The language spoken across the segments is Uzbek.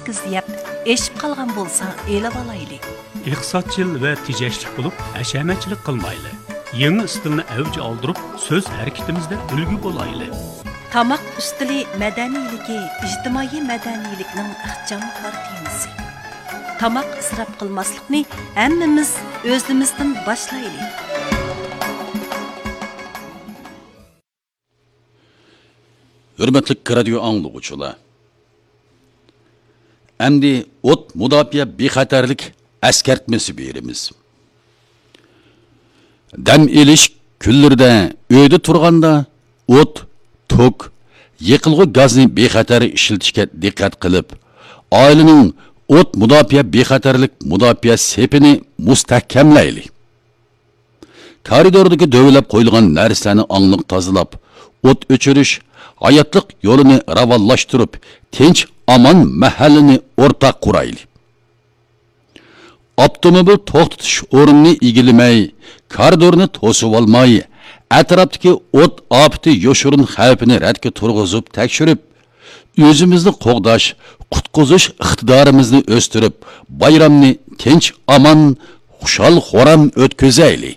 8 yap, eşip qalğan bolsa elib alaylı. İqtisodchil va tejashlik bo'lib, hashamatchilik qilmayli. Yangi stilni avj oldirib, so'z harakatimizda ulgu bo'layli. Tamaq ustili madaniyligi, ijtimoiy madaniylikning ixchamkor temasi. Tamaq isrof qilmaslikni hammamiz o'zimizdan boshlayli. Hürmetli radio anlıqçılar. Endi ot mudafiə bexatarlik əskertmesi berimiz. Dam eliş küllərdə öydü turğanda ot, tok, yıqılğı gazni bexatar işiltishga diqqat qilib, ailenin ot mudafiə bexatarlik mudafiə sepini mustahkamlayli. Koridordagi dövləb qoyulğan narsani anlıq tazalab, ot öçürüş hayatlık yolunu ravallaştırıp, tinç aman mahallini ortak kuraylı. Avtomobil to'xtatish o'rinini egilimay, koridorni to'sib olmay, atrofdagi o't ofati yoshirin xavfini radga turg'izib tekshirib, o'zimizni qo'g'dash, qutqizish iqtidorimizni o'stirib, bayramni tinch aman, xushal xo'ram o'tkazayli.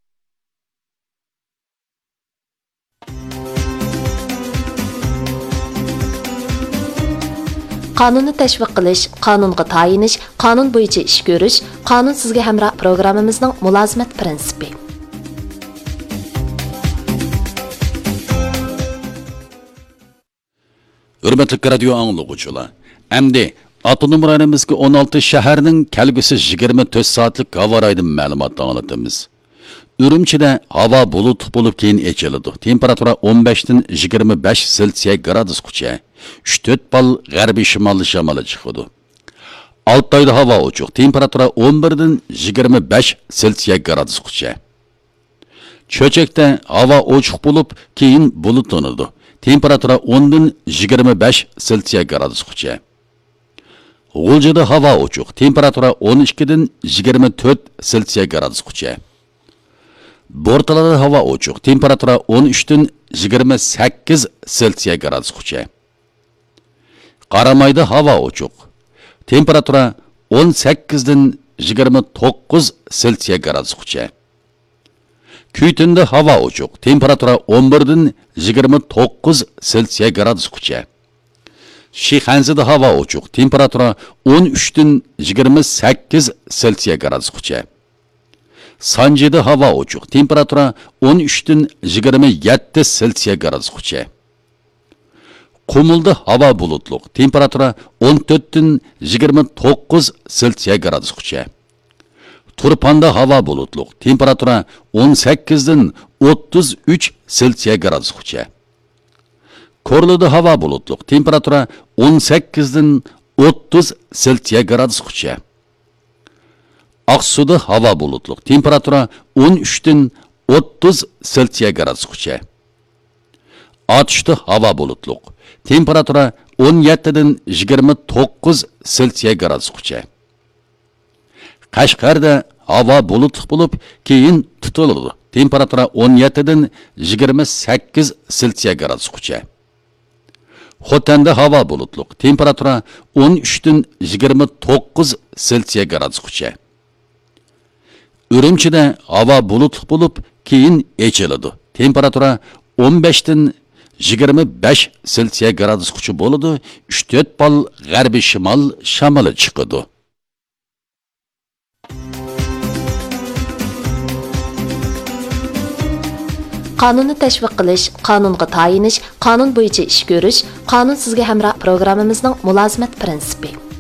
Qanunni təşviq qilish, qanunga tayinish, qanun bo'yicha ish ko'rish, qanun sizga hamroh programmamizning mulozimat prinsipi. Hürmetli radio anlıqçılar. Endi Avtonom rayonimizga 16 shaharning kelgusi 24 soatlik havo raydi ma'lumotini anlatamiz. Urumchida havo bulut bo'lib keyin echiladi. Temperatura 15 dan 25 selsiya gradusgacha. 3-4 bal g'arbiy shimoliy shamoli chiqadi. Altayda havo ochiq. Temperatura 11 dan 25 selsiya gradusgacha. Cho'chakda havo ochiq bo'lib keyin bulutlanadi. Temperatura 10 dan 25 selsiya gradusgacha. G'uljida havo ochiq. Temperatura 12 dan 24 selsiya gradusgacha. Bortalada havo ochiq. Temperatura 13 dan 28 selsiya gradusgacha. Qaramayda havo ochiq. Temperatura 18 dan 29 selsiya gradusgacha. Kuytinda havo ochiq. Temperatura 11 dan 29 selsiya gradusgacha. Shixanzida havo ochiq. Temperatura 13 dan 28 selsiya gradusgacha. Sanjida havo ochiq. Temperatura 13 dan 27 selsiya gradusgacha. Qumulda havo bulutluq. Temperatura 14 dan 29 selsiya gradusgacha. Turpanda havo bulutluq. Temperatura 18 dan 33 selsiya gradusgacha. Korluda havo bulutluq. Temperatura 18 dan 30 selsiya gradusgacha. Aqsuda havo bulutluq. Temperatura 13 dan 30 selsiya gradusgacha. Atishda havo bulutluq. Temperatura 17 dan 29 selsiya gradusgacha. Qashqarda havo bulutluq bo'lib, keyin tutiladi. Temperatura 17 dan 28 selsiya gradusgacha. Xotanda havo bulutluq. Temperatura 13 dan 29 selsiya gradusgacha. Urumchida havo bulutluq bo'lib, keyin echiladi. Temperatura 15 dan 25 selsiya gradusgacha bo'ladi. 3-4 bal g'arbiy shimol shamoli chiqadi. Qanunni təşviq qilish, qanunga tayinish, qanun bo'yicha ish ko'rish, qanun sizga hamroh programmamizning mulozimat prinsipi.